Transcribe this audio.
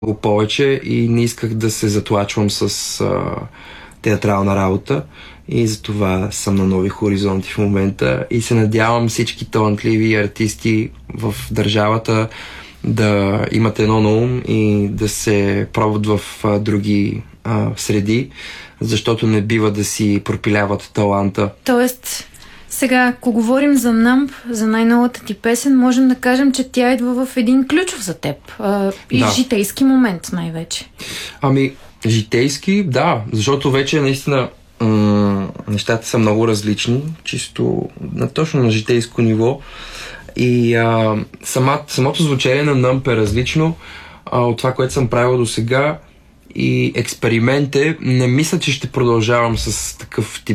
повече и не исках да се затлачвам с театрална работа и затова съм на нови хоризонти в момента и се надявам всички талантливи артисти в държавата да имат едно на ум и да се пробват в други среди, защото не бива да си пропиляват таланта. Тоест, сега, ако говорим за Numb, за най-новата ти песен, можем да кажем, че тя идва в един ключов за теб. И житейски момент най-вече. Ами, житейски, да, защото вече наистина нещата са много различни, чисто точно на житейско ниво. И самото звучение на Numb е различно от това, което съм правил до сега. И експеримент е, не мисля, че ще продължавам с такъв тип